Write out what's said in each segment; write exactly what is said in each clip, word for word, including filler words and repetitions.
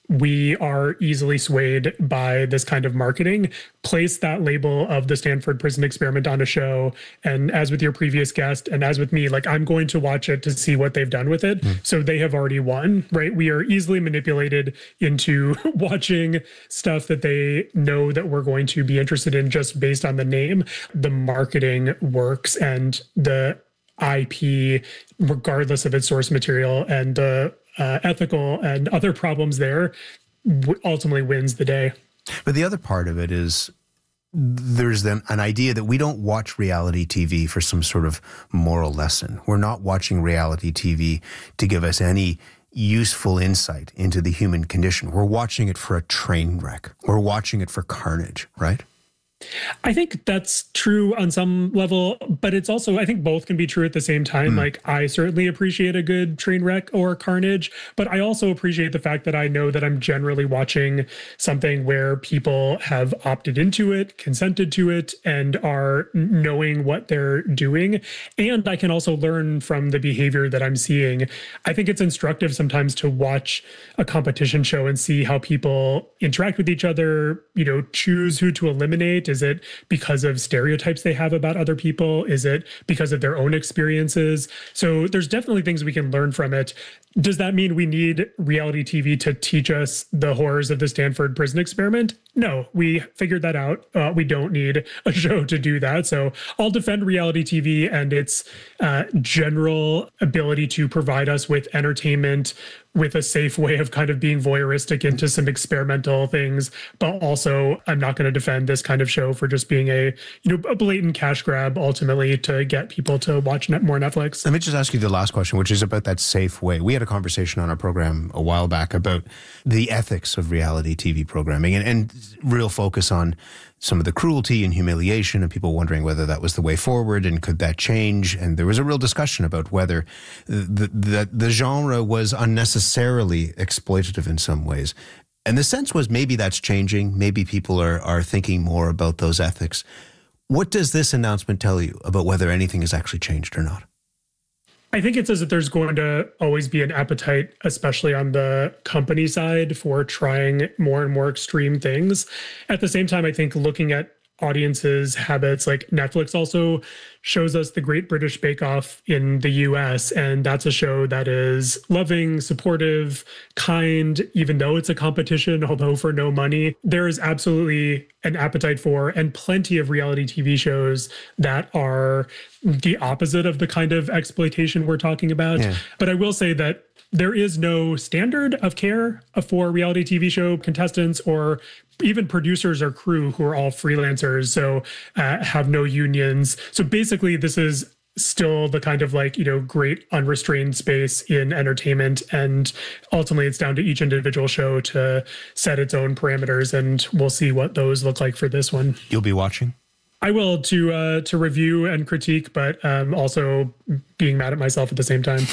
we are easily swayed by this kind of marketing. Place that label of the Stanford Prison Experiment on a show. And as with your previous guest, and as with me, like I'm going to watch it to see what they've done with it. Mm. So they have already won, right? We are easily manipulated into watching stuff that they know that we're going to be interested in just based on the name. The marketing works and the I P, regardless of its source material and the uh, ethical and other problems there, w- ultimately wins the day. But the other part of it is there's then an idea that we don't watch reality T V for some sort of moral lesson. We're not watching reality T V to give us any useful insight into the human condition. We're watching it for a train wreck. We're watching it for carnage, right? I think that's true on some level, but it's also, I think both can be true at the same time. Mm. Like, I certainly appreciate a good train wreck or carnage, but I also appreciate the fact that I know that I'm generally watching something where people have opted into it, consented to it, and are knowing what they're doing. And I can also learn from the behavior that I'm seeing. I think it's instructive sometimes to watch a competition show and see how people interact with each other, you know, choose who to eliminate. Is it because of stereotypes they have about other people? Is it because of their own experiences? So there's definitely things we can learn from it. Does that mean we need reality T V to teach us the horrors of the Stanford Prison Experiment? No, we figured that out. Uh, we don't need a show to do that. So I'll defend reality T V and its uh, general ability to provide us with entertainment, with a safe way of kind of being voyeuristic into some experimental things. But also, I'm not going to defend this kind of show for just being a, you know, a blatant cash grab ultimately to get people to watch net more Netflix. Let me just ask you the last question, which is about that safe way. We had a conversation on our program a while back about the ethics of reality T V programming and, and real focus on some of the cruelty and humiliation and people wondering whether that was the way forward and could that change. And there was a real discussion about whether the, the, the genre was unnecessarily exploitative in some ways. And the sense was maybe that's changing. Maybe people are, are thinking more about those ethics. What does this announcement tell you about whether anything has actually changed or not? I think it says that there's going to always be an appetite, especially on the company side, for trying more and more extreme things. At the same time, I think looking at audiences' habits, like Netflix also shows us the Great British Bake Off in the U S, and that's a show that is loving, supportive, kind, even though it's a competition, although for no money. There is absolutely an appetite for, and plenty of reality T V shows that are the opposite of the kind of exploitation we're talking about. Yeah. But I will say that there is no standard of care for reality T V show contestants or even producers or crew who are all freelancers, so uh, have no unions. So basically, this is still the kind of like, you know, great unrestrained space in entertainment. And ultimately, it's down to each individual show to set its own parameters. And we'll see what those look like for this one. You'll be watching? I will, to uh, to review and critique, but um, also being mad at myself at the same time.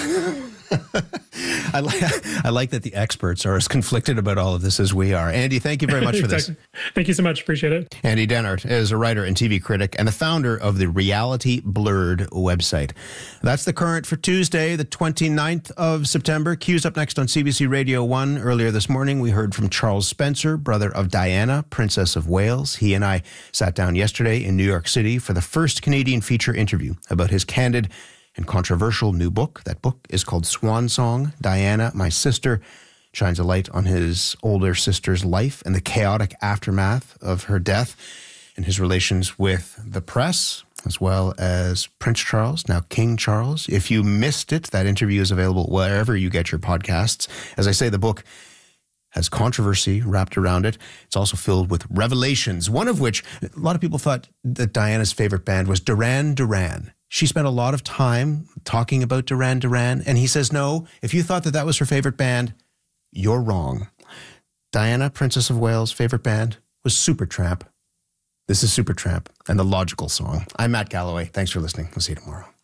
I like I like that the experts are as conflicted about all of this as we are. Andy, thank you very much for exactly. this. Thank you so much. Appreciate it. Andy Dehnart is a writer and T V critic and the founder of the Reality Blurred website. That's the current for Tuesday, the twenty-ninth of September. Q's up next on C B C Radio one. Earlier this morning, we heard from Charles Spencer, brother of Diana, Princess of Wales. He and I sat down yesterday in New York City for the first Canadian feature interview about his candid and controversial new book. That book is called Swan Song, Diana, My Sister, shines a light on his older sister's life and the chaotic aftermath of her death and his relations with the press, as well as Prince Charles, now King Charles. If you missed it, that interview is available wherever you get your podcasts. As I say, the book has controversy wrapped around it. It's also filled with revelations, one of which a lot of people thought that Diana's favorite band was Duran Duran. She spent a lot of time talking about Duran Duran, and he says, no, if you thought that that was her favorite band, you're wrong. Diana, Princess of Wales' favorite band was Supertramp. This is Supertramp and the Logical Song. I'm Matt Galloway. Thanks for listening. We'll see you tomorrow.